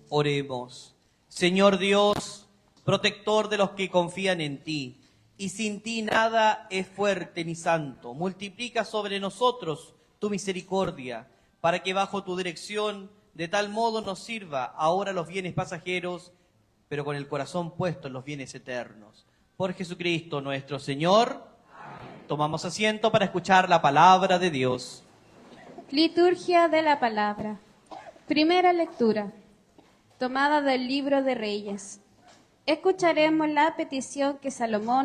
Oremos. Señor Dios, protector de los que confían en ti, y sin ti nada es fuerte ni santo, multiplica sobre nosotros tu misericordia, para que bajo tu dirección de tal modo nos sirva ahora los bienes pasajeros, pero con el corazón puesto en los bienes eternos. Por Jesucristo nuestro Señor. Amén. Tomamos asiento para escuchar la palabra de Dios. Liturgia de la palabra. Primera lectura, tomada del libro de Reyes. Escucharemos la petición que Salomón